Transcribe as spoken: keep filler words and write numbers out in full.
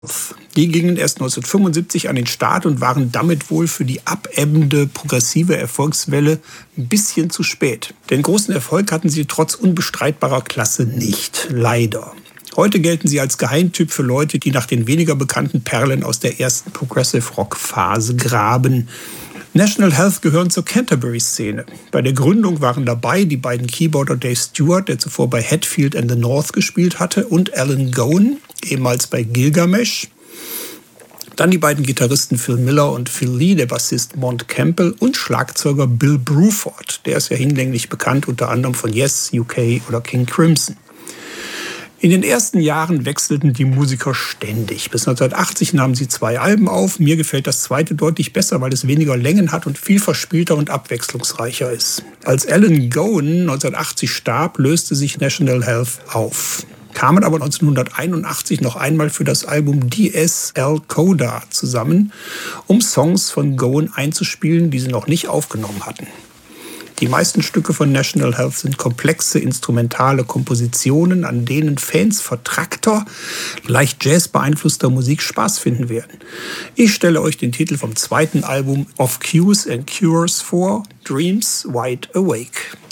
Die gingen erst neunzehnhundertfünfundsiebzig an den Start und waren damit wohl für die abebbende progressive Erfolgswelle ein bisschen zu spät. Den großen Erfolg hatten sie trotz unbestreitbarer Klasse nicht, leider. Heute gelten sie als Geheimtyp für Leute, die nach den weniger bekannten Perlen aus der ersten Progressive-Rock-Phase graben. National Health gehören zur Canterbury-Szene. Bei der Gründung waren dabei die beiden Keyboarder Dave Stewart, der zuvor bei Hatfield and the North gespielt hatte, und Alan Gowan, ehemals bei Gilgamesh. Dann die beiden Gitarristen Phil Miller und Phil Lee, der Bassist Mont Campbell und Schlagzeuger Bill Bruford. Der ist ja hinlänglich bekannt, unter anderem von Yes, U K oder King Crimson. In den ersten Jahren wechselten die Musiker ständig. Bis neunzehnhundertachtzig nahmen sie zwei Alben auf. Mir gefällt das zweite deutlich besser, weil es weniger Längen hat und viel verspielter und abwechslungsreicher ist. Als Alan Gowan neunzehnhundertachtzig starb, löste sich National Health auf. Kamen aber neunzehnhunderteinundachtzig noch einmal für das Album D S L Coda zusammen, um Songs von Gowan einzuspielen, die sie noch nicht aufgenommen hatten. Die meisten Stücke von National Health sind komplexe instrumentale Kompositionen, an denen Fans vertrackter, leicht Jazz beeinflusster Musik Spaß finden werden. Ich stelle euch den Titel vom zweiten Album Of Cues and Cures vor, Dreams Wide Awake.